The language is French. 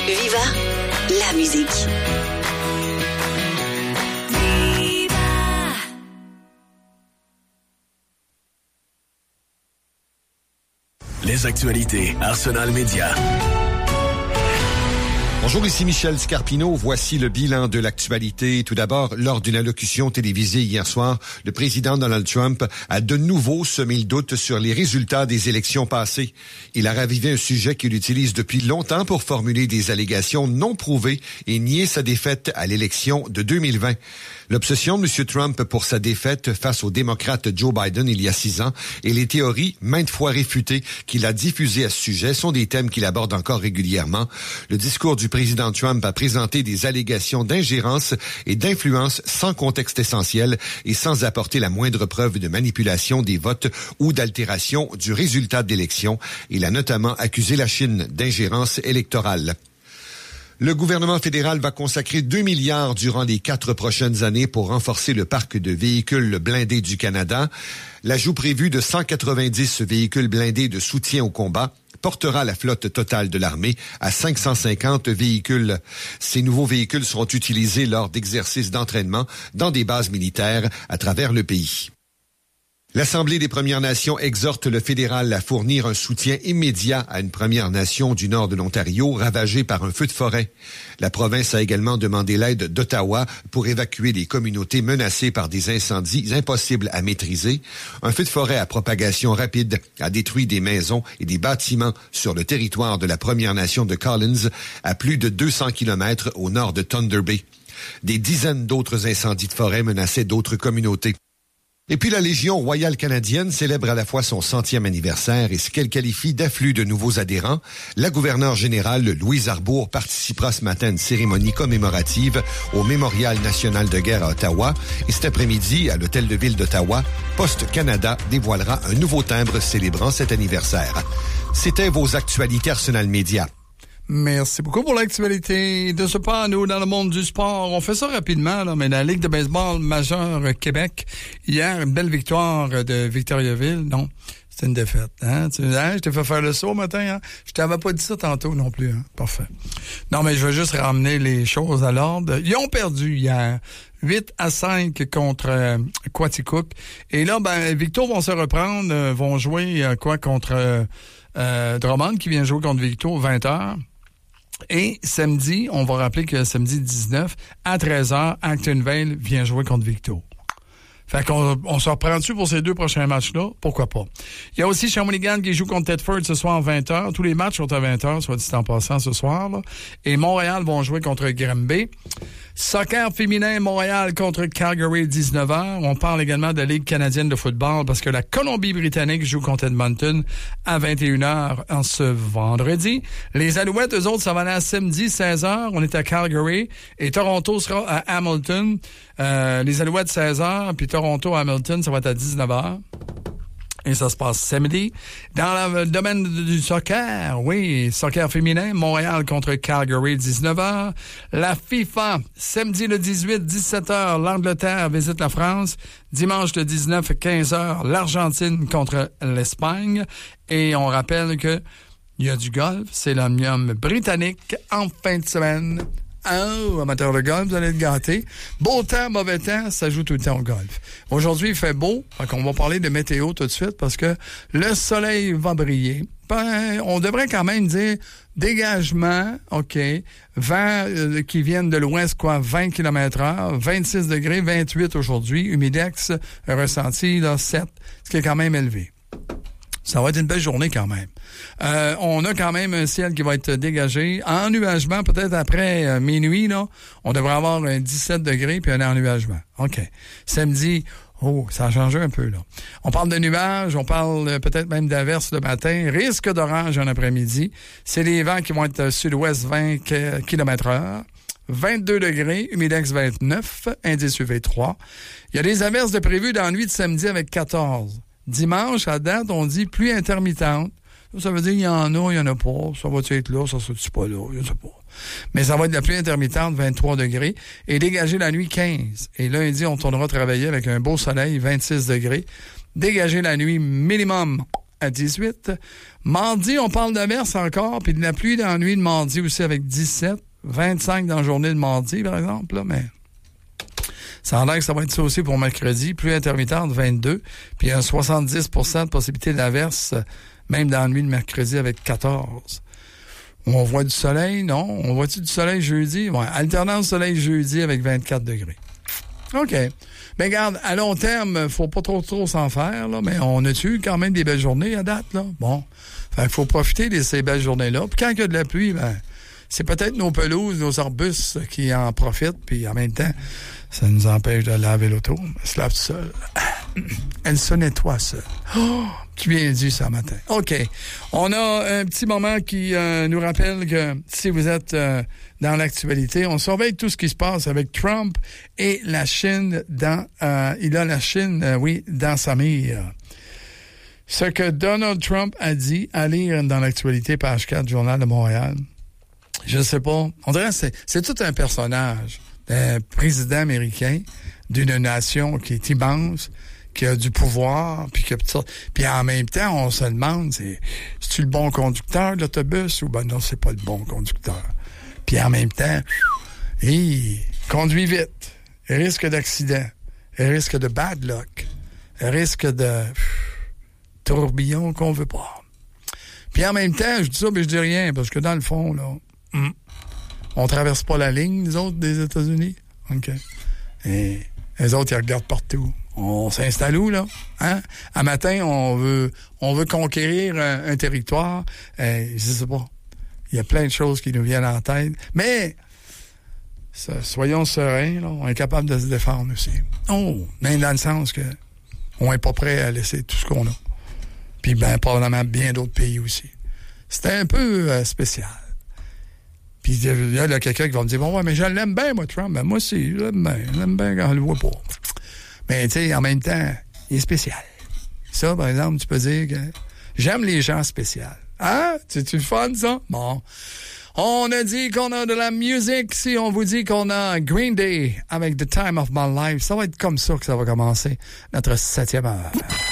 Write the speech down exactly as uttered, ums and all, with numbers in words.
Viva la musique. Les actualités Arsenal Média. Bonjour, ici Michel Scarpino. Voici le bilan de l'actualité. Tout d'abord, lors d'une allocution télévisée hier soir, le président Donald Trump a de nouveau semé le doute sur les résultats des élections passées. Il a ravivé un sujet qu'il utilise depuis longtemps pour formuler des allégations non prouvées et nier sa défaite à l'élection de deux mille vingt. L'obsession de M. Trump pour sa défaite face au démocrate Joe Biden il y a six ans et les théories maintes fois réfutées qu'il a diffusées à ce sujet sont des thèmes qu'il aborde encore régulièrement. Le discours du président Trump a présenté des allégations d'ingérence et d'influence sans contexte essentiel et sans apporter la moindre preuve de manipulation des votes ou d'altération du résultat de l'élection. Il a notamment accusé la Chine d'ingérence électorale. Le gouvernement fédéral va consacrer deux milliards durant les quatre prochaines années pour renforcer le parc de véhicules blindés du Canada. L'ajout prévu de cent quatre-vingt-dix véhicules blindés de soutien au combat portera la flotte totale de l'armée à cinq cent cinquante véhicules. Ces nouveaux véhicules seront utilisés lors d'exercices d'entraînement dans des bases militaires à travers le pays. L'Assemblée des Premières Nations exhorte le fédéral à fournir un soutien immédiat à une Première Nation du nord de l'Ontario ravagée par un feu de forêt. La province a également demandé l'aide d'Ottawa pour évacuer les communautés menacées par des incendies impossibles à maîtriser. Un feu de forêt à propagation rapide a détruit des maisons et des bâtiments sur le territoire de la Première Nation de Collins, à plus de deux cents kilomètres au nord de Thunder Bay. Des dizaines d'autres incendies de forêt menaçaient d'autres communautés. Et puis la Légion royale canadienne célèbre à la fois son centième anniversaire et ce qu'elle qualifie d'afflux de nouveaux adhérents. La gouverneure générale Louise Arbour participera ce matin à une cérémonie commémorative au Mémorial national de guerre à Ottawa. Et cet après-midi, à l'Hôtel de Ville d'Ottawa, Poste Canada dévoilera un nouveau timbre célébrant cet anniversaire. C'était vos actualités Arsenal Média. Merci beaucoup pour l'actualité de ce pas, nous, dans le monde du sport. On fait ça rapidement, là, mais la Ligue de baseball majeure Québec, hier, une belle victoire de Victoriaville. Non, c'était une défaite. Hein? Tu, hein? Je t'ai fait faire le saut matin. Hein? Je t'avais pas dit ça tantôt non plus. Hein? Parfait. Non, mais je veux juste ramener les choses à l'ordre. Ils ont perdu hier. huit à cinq contre euh, Quaticook. Et là, ben, Victo vont se reprendre, euh, vont jouer euh, quoi contre euh, euh, Drummond, qui vient jouer contre Victo vingt heures. Et samedi, on va rappeler que samedi dix-neuf, à treize heures, Actonville vient jouer contre Victo. Fait qu'on on se reprend dessus pour ces deux prochains matchs-là. Pourquoi pas? Il y a aussi Shawinigan qui joue contre Thetford ce soir à vingt heures. Tous les matchs sont à vingt heures, soit dit en passant ce soir. Là. Et Montréal vont jouer contre Granby. Soccer féminin, Montréal contre Calgary, dix-neuf heures. On parle également de la Ligue canadienne de football parce que la Colombie-Britannique joue contre Edmonton à vingt et une heures en ce vendredi. Les Alouettes, eux autres, ça va aller à samedi, seize heures. On est à Calgary. Et Toronto sera à Hamilton. Euh, les Alouettes, seize heures. Puis Toronto, Hamilton, ça va être à dix-neuf heures. Et ça se passe samedi. Dans le domaine du soccer, oui, soccer féminin, Montréal contre Calgary, dix-neuf heures. La FIFA, samedi le dix-huit, dix-sept heures, l'Angleterre visite la France. Dimanche le dix-neuf, quinze heures, l'Argentine contre l'Espagne. Et on rappelle que il y a du golf, c'est l'Omnium britannique en fin de semaine. Oh, amateur de golf, vous allez être gâtés. Beau temps, mauvais temps, ça joue tout le temps au golf. Aujourd'hui, il fait beau, donc on va parler de météo tout de suite parce que le soleil va briller. Ben, on devrait quand même dire dégagement, OK, vent euh, qui viennent de l'ouest, quoi, vingt kilomètres heure, vingt-six degrés, vingt-huit aujourd'hui, humidex ressenti, là, sept, ce qui est quand même élevé. Ça va être une belle journée quand même. Euh, on a quand même un ciel qui va être dégagé. Ennuagement, peut-être après euh, minuit, là, on devrait avoir un dix-sept degrés puis un ennuagement. OK. Samedi, oh, ça a changé un peu, là. On parle de nuages, on parle euh, peut-être même d'averses le matin. Risque d'orage en après-midi. C'est les vents qui vont être sud-ouest vingt kilomètres heure. vingt-deux degrés, humidex vingt-neuf, indice U V trois. Il y a des averses de prévues dans la nuit de samedi avec quatorze. Dimanche, à date, on dit pluie intermittente. Ça veut dire qu'il y en a, il n'y en a pas. Ça va être là, ça ne sera pas là, je ne sais pas. Mais ça va être de la pluie intermittente, vingt-trois degrés. Et dégagé la nuit, quinze. Et lundi, on tournera travailler avec un beau soleil, vingt-six degrés. Dégagé la nuit, minimum à dix-huit. Mardi, on parle d'averse encore, puis de la pluie dans la nuit de mardi aussi avec dix-sept. vingt-cinq dans la journée de mardi, par exemple, là, mais ça a l'air que ça va être ça aussi pour mercredi. Pluie intermittente, vingt-deux. Puis un soixante-dix pour cent de possibilité d'averse, même dans la nuit de mercredi avec quatorze. On voit du soleil, non? On voit-tu du soleil jeudi? Ouais, alternance soleil jeudi avec vingt-quatre degrés. OK. Mais regarde, à long terme, faut pas trop trop s'en faire, là, mais on a eu quand même des belles journées à date, là. Bon. Fait qu'il faut profiter de ces belles journées-là. Puis quand il y a de la pluie, ben, c'est peut-être nos pelouses, nos arbustes qui en profitent, puis en même temps, ça nous empêche de laver l'auto. Elle se lave seule. Elle se nettoie seule. Oh, tu bien dit ça matin. OK. On a un petit moment qui euh, nous rappelle que si vous êtes euh, dans l'actualité, on surveille tout ce qui se passe avec Trump et la Chine dans... Euh, il a la Chine, euh, oui, dans sa mire. Ce que Donald Trump a dit à lire dans l'actualité, page quatre, Journal de Montréal. Je sais pas. On dirait que c'est, c'est tout un personnage d'un président américain d'une nation qui est immense, qui a du pouvoir, puis que puis en même temps, on se demande, c'est, c'est-tu le bon conducteur de l'autobus ou ben non, c'est pas le bon conducteur. Puis en même temps, il conduit vite, il risque d'accident, il risque de bad luck, il risque de pff, tourbillon qu'on veut pas. Puis en même temps, je dis ça, mais je dis rien, parce que dans le fond, là, hum, on traverse pas la ligne, les autres, des États-Unis. OK. Et les autres, ils regardent partout. On s'installe où, là? Hein? À matin, on veut on veut conquérir un, un territoire. Euh, je sais pas. Il y a plein de choses qui nous viennent en tête. Mais, ça, soyons sereins, là. On est capable de se défendre aussi. Oh! Même dans le sens que on est pas prêt à laisser tout ce qu'on a. Puis, ben, probablement bien d'autres pays aussi. C'était un peu euh, spécial. Puis il y a quelqu'un qui va me dire, bon, ouais, mais je l'aime bien, moi, Trump. Ben, moi aussi, je l'aime bien. Je l'aime bien quand je le vois pas. Mais, tu sais, en même temps, il est spécial. Ça, par exemple, tu peux dire que j'aime les gens spéciaux. Ah, c'est-tu le fun, ça? Bon. On a dit qu'on a de la musique. Si on vous dit qu'on a Green Day avec The Time of My Life, ça va être comme ça que ça va commencer notre septième heure.